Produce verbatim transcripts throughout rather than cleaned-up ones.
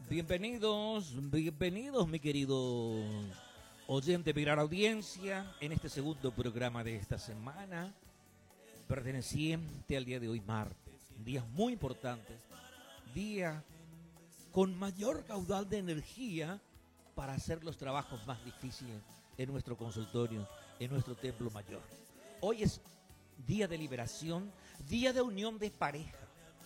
Bienvenidos, bienvenidos mi querido oyente, mi gran audiencia, en este segundo programa de esta semana, perteneciente al día de hoy, martes. Días muy importantes, día con mayor caudal de energía para hacer los trabajos más difíciles en nuestro consultorio, en nuestro templo mayor. Hoy es día de liberación, día de unión de pareja,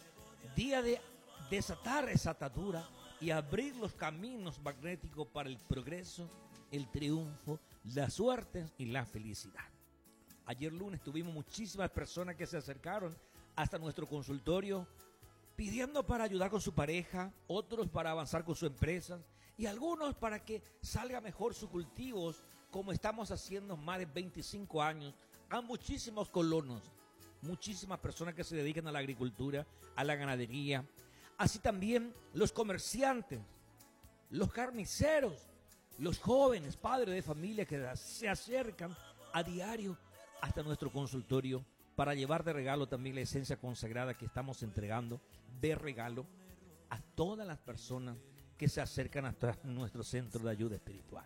día de desatar esa atadura y abrir los caminos magnéticos para el progreso, el triunfo, la suerte y la felicidad. Ayer lunes tuvimos muchísimas personas que se acercaron hasta nuestro consultorio pidiendo para ayudar con su pareja, otros para avanzar con su empresa y algunos para que salga mejor sus cultivos, como estamos haciendo más de veinticinco años a muchísimos colonos, muchísimas personas que se dedican a la agricultura, a la ganadería, así también los comerciantes, los carniceros, los jóvenes, padres de familia que se acercan a diario hasta nuestro consultorio para llevar de regalo también la esencia consagrada que estamos entregando de regalo a todas las personas que se acercan hasta nuestro centro de ayuda espiritual.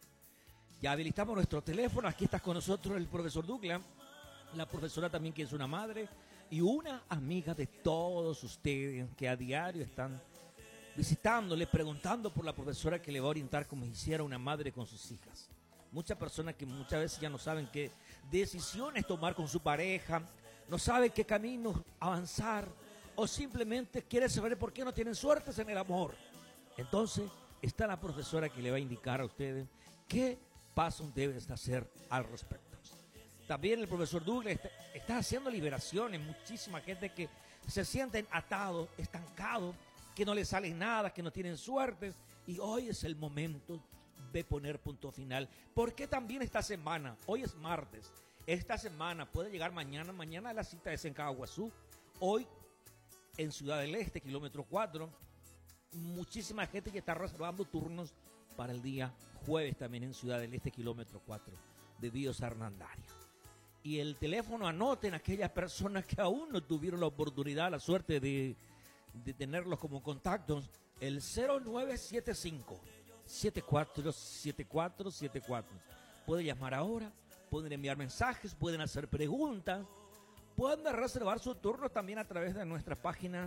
Ya habilitamos nuestro teléfono, aquí está con nosotros el profesor Douglas, la profesora también que es una madre y una amiga de todos ustedes que a diario están visitándole, preguntando por la profesora que le va a orientar como hiciera una madre con sus hijas. Muchas personas que muchas veces ya no saben qué decisiones tomar con su pareja, no saben qué caminos avanzar o simplemente quieren saber por qué no tienen suertes en el amor. Entonces está la profesora que le va a indicar a ustedes qué pasos deben hacer al respecto. También el profesor Douglas está, está haciendo liberaciones, muchísima gente que se sienten atados, estancados, que no les sale nada, que no tienen suertes, y hoy es el momento de poner punto final. ¿Por qué también esta semana? Hoy es martes, esta semana puede llegar mañana, mañana la cita es en Caguazú, hoy en Ciudad del Este, kilómetro cuatro, muchísima gente que está reservando turnos para el día jueves también en Ciudad del Este, kilómetro cuatro de Dios Arnandario. Y el teléfono, anoten aquellas personas que aún no tuvieron la oportunidad, la suerte de, de tenerlos como contactos, el cero nueve siete cinco, siete cuatro siete cuatro siete cuatro. Pueden llamar ahora, pueden enviar mensajes, pueden hacer preguntas, pueden reservar su turno también a través de nuestras páginas,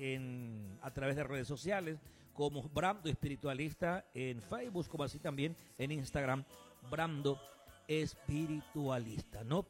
en, a través de redes sociales, como Brando Espiritualista en Facebook, como así también en Instagram, Brando Espiritualista. No